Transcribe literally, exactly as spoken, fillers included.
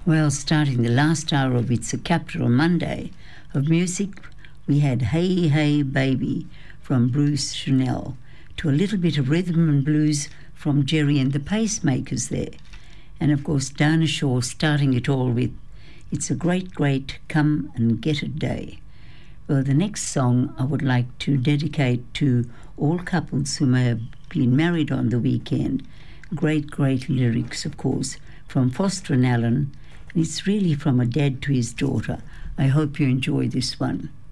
Well, starting the last hour of It's a Capital Monday of music, we had Hey Hey Baby from Bruce Chanel, to a little bit of rhythm and blues from Jerry and the Pacemakers there. And of course, Dinah Shore starting it all with It's a Great, Great Come and Get It Day. Well, the next song I would like to dedicate to all couples who may have been married on the weekend. Great, great lyrics, of course, from Foster and Allen. And it's really from a dad to his daughter. I hope you enjoy this one.